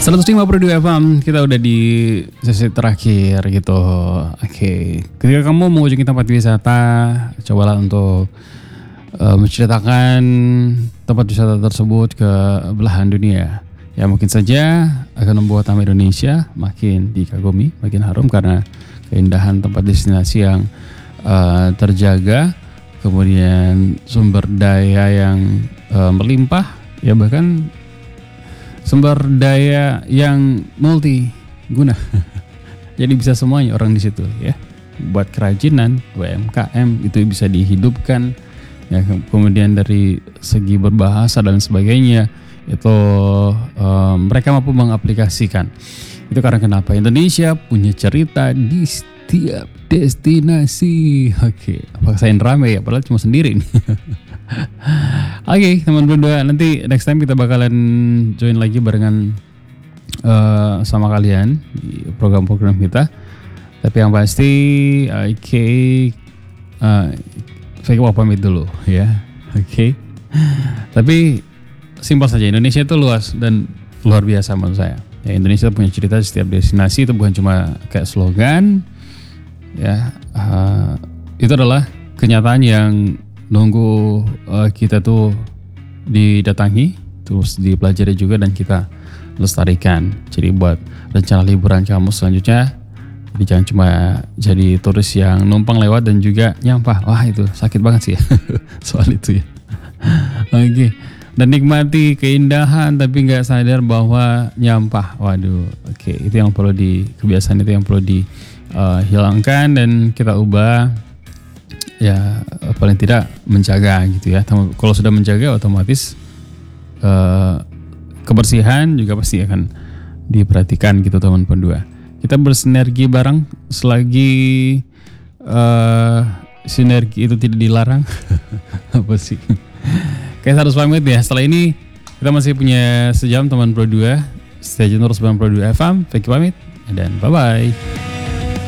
152 FM, kita udah di sesi terakhir gitu. Oke, ketika kamu mengunjungi tempat wisata, cobalah untuk menceritakan tempat wisata tersebut ke belahan dunia. Ya mungkin saja akan membuat nama Indonesia makin dikagumi, makin harum karena keindahan tempat destinasi yang terjaga, kemudian sumber daya yang melimpah, ya bahkan sumber daya yang multi guna. Jadi bisa semuanya orang di situ ya. Buat kerajinan, UMKM itu bisa dihidupkan. Ya, kemudian dari segi berbahasa dan sebagainya itu mereka mampu mengaplikasikan. Itu karena kenapa Indonesia punya cerita di setiap destinasi. Oke, apakah saya rame ya? Padahal cuma sendiri nih. Oke, teman berdua, nanti next time kita bakalan join lagi barengan sama kalian di program-program kita. Tapi yang pasti, saya mau pamit dulu ya. Oke. Tapi simpel saja, Indonesia itu luas dan luar biasa menurut saya. Ya, Indonesia punya cerita di setiap destinasi, itu bukan cuma kayak slogan. Ya, itu adalah kenyataan yang nunggu kita tuh didatangi, terus dipelajari juga dan kita lestarikan. Jadi buat rencana liburan kamu selanjutnya, jadi jangan cuma jadi turis yang numpang lewat dan juga nyampah. Wah itu sakit banget sih ya. Soal itu ya. Oke. Dan nikmati keindahan tapi nggak sadar bahwa nyampah. Waduh. Oke. Itu yang perlu kebiasaan itu yang perlu dihilangkan dan kita ubah. Ya paling tidak menjaga gitu ya. Kalau sudah menjaga otomatis kebersihan juga pasti akan diperhatikan gitu teman pendua. Kita bersinergi bareng selagi sinergi itu tidak dilarang. Apa sih? Kayak harus pamit ya. Setelah ini kita masih punya sejam teman Pro 2. Stay tune terus Pro 2 FM. Vicky pamit dan bye bye.